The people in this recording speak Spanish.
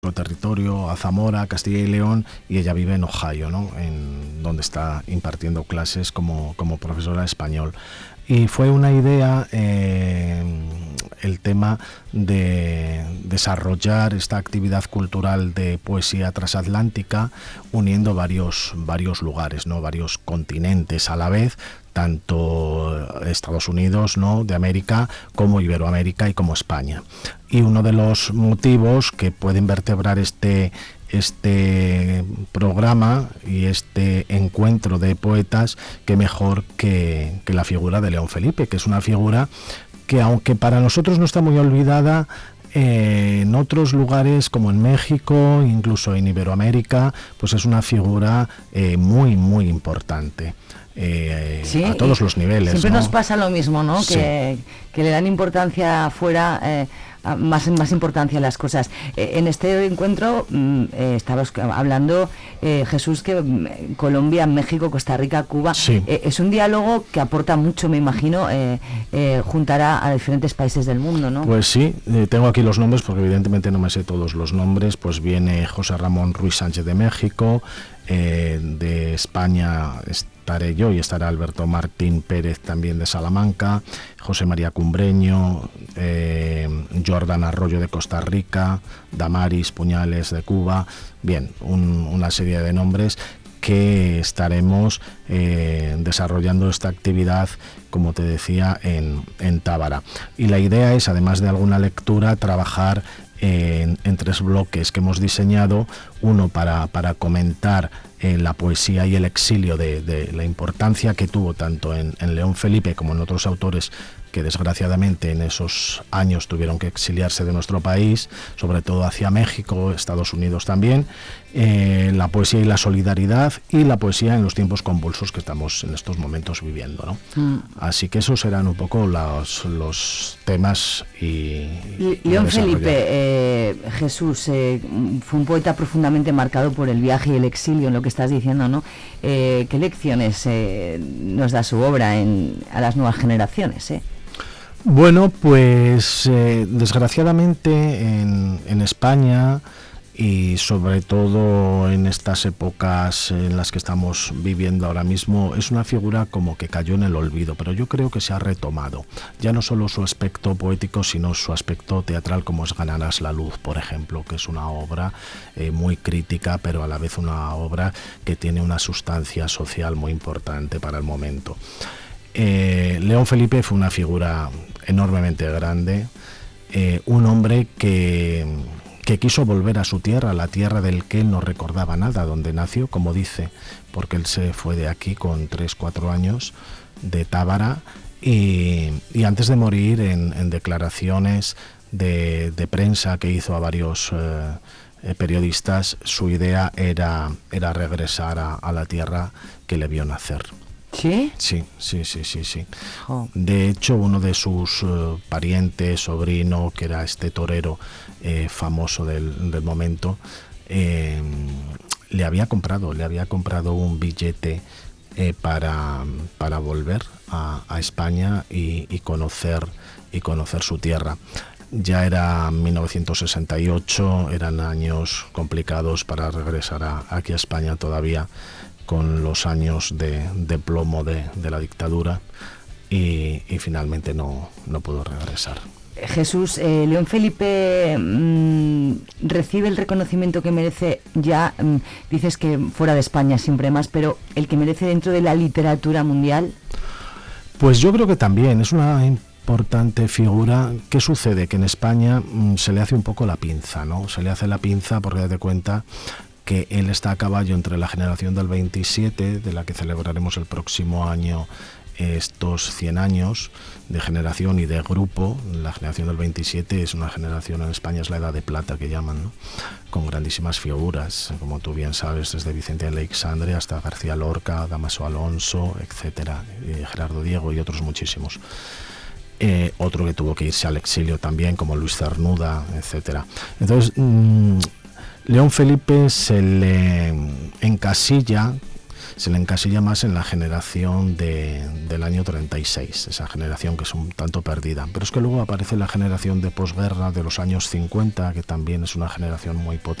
territorio, a Zamora, Castilla y León, y ella vive en Ohio, ¿no? En donde está impartiendo clases como profesora de español. Y fue una idea el tema de desarrollar esta actividad cultural de poesía transatlántica uniendo varios lugares, ¿no? Varios continentes a la vez, tanto Estados Unidos, ¿no?, de América, como Iberoamérica y como España. Y uno de los motivos que pueden vertebrar este programa y este encuentro de poetas, que mejor que la figura de León Felipe, que es una figura que, aunque para nosotros no está muy olvidada, en otros lugares como en México, incluso en Iberoamérica, pues es una figura muy importante. Sí, a todos los niveles. Siempre, ¿no? nos pasa lo mismo, ¿no? Sí. Que le dan importancia afuera, más importancia a las cosas. En este encuentro estabas hablando, Jesús, que Colombia, México, Costa Rica, Cuba, sí. Es un diálogo que aporta mucho, me imagino, juntará a diferentes países del mundo, ¿no? Pues sí, tengo aquí los nombres porque evidentemente no me sé todos los nombres. Pues viene José Ramón Ruiz Sánchez de México, de España estaré yo y estará Alberto Martín Pérez también de Salamanca, José María Cumbreño, Jordan Arroyo de Costa Rica, Damaris Puñales de Cuba. Bien, una serie de nombres que estaremos desarrollando esta actividad, como te decía, en Tábara. Y la idea es, además de alguna lectura, trabajar en 3 bloques que hemos diseñado: uno para comentar la poesía y el exilio, de la importancia que tuvo tanto en León Felipe como en otros autores que desgraciadamente en esos años tuvieron que exiliarse de nuestro país, sobre todo hacia México, Estados Unidos también, la poesía y la solidaridad, y la poesía en los tiempos convulsos que estamos en estos momentos viviendo, ¿no? Así que esos serán un poco los temas. León Felipe, Jesús, fue un poeta profundamente marcado por el viaje y el exilio, en lo que estás diciendo, ¿no? ¿Qué lecciones nos da su obra a las nuevas generaciones? Bueno, pues desgraciadamente en España, y sobre todo en estas épocas en las que estamos viviendo ahora mismo, es una figura como que cayó en el olvido, pero yo creo que se ha retomado, ya no solo su aspecto poético, sino su aspecto teatral, como es Ganarás la luz, por ejemplo, que es una obra muy crítica, pero a la vez una obra que tiene una sustancia social muy importante para el momento. León Felipe fue una figura enormemente grande, un hombre que quiso volver a su tierra, la tierra del que él no recordaba nada, donde nació, como dice, porque él se fue de aquí con 3-4 años, de Tábara, y antes de morir, en declaraciones de prensa que hizo a varios periodistas, su idea era regresar a la tierra que le vio nacer. ¿Sí? Sí. Oh. De hecho, uno de sus parientes, sobrino, que era este torero famoso del momento, le había comprado un billete para volver a España y conocer su tierra. Ya era 1968, eran años complicados para regresar aquí a España todavía, con los años de plomo de la dictadura, y finalmente no pudo regresar. Jesús, León Felipe recibe el reconocimiento que merece ya, dices que fuera de España siempre más, pero el que merece dentro de la literatura mundial. Pues yo creo que también es una importante figura. ¿Qué sucede? Que en España se le hace un poco la pinza, ¿no? Se le hace la pinza porque date cuenta que él está a caballo entre la generación del 27, de la que celebraremos el próximo año estos 100 años de generación y de grupo. La generación del 27 es una generación, en España es la edad de plata que llaman, ¿no? Con grandísimas figuras, como tú bien sabes, desde Vicente Aleixandre hasta García Lorca, Dámaso Alonso, etcétera, Gerardo Diego y otros muchísimos. Otro que tuvo que irse al exilio también, como Luis Cernuda, etcétera. Entonces, León Felipe se le encasilla, se le encasilla más en la generación del año 36, esa generación que es un tanto perdida. Pero es que luego aparece la generación de posguerra de los años 50, que también es una generación muy potente.